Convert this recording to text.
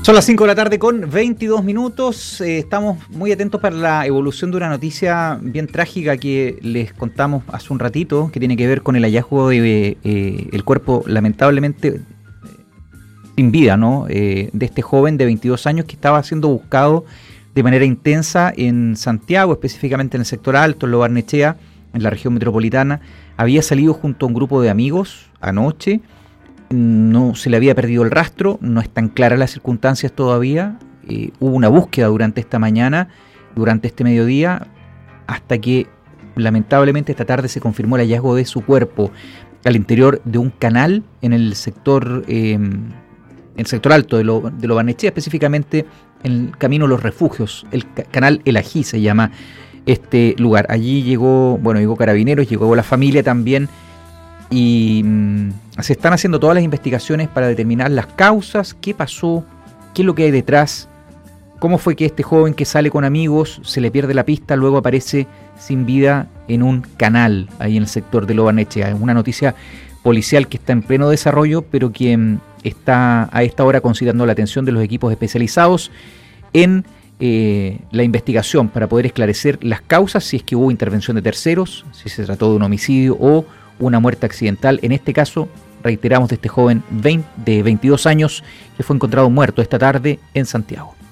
Son las 5 de la tarde con 22 minutos. Estamos muy atentos para la evolución de una noticia bien trágica que les contamos hace un ratito, que tiene que ver con el hallazgo de el cuerpo lamentablemente sin vida, ¿no? De este joven de 22 años que estaba siendo buscado de manera intensa en Santiago, específicamente en el sector alto, en Lo Barnechea, en la región metropolitana. Había salido junto a un grupo de amigos anoche. No se le había perdido el rastro, no están claras las circunstancias todavía. Hubo una búsqueda durante esta mañana, durante este mediodía, hasta que lamentablemente esta tarde se confirmó el hallazgo de su cuerpo al interior de un canal en el sector alto de Lo Barnechea, específicamente en el camino Los Refugios, el canal El Ají se llama este lugar. Allí llegó Carabineros, llegó la familia también. Y se están haciendo todas las investigaciones para determinar las causas, qué pasó, qué es lo que hay detrás, cómo fue que este joven que sale con amigos se le pierde la pista, luego aparece sin vida en un canal ahí en el sector de Lo Barnechea. Es una noticia policial que está en pleno desarrollo, pero que está a esta hora considerando la atención de los equipos especializados en la investigación para poder esclarecer las causas, si es que hubo intervención de terceros, si se trató de un homicidio o una muerte accidental. En este caso, reiteramos, de este joven de 22 años que fue encontrado muerto esta tarde en Santiago.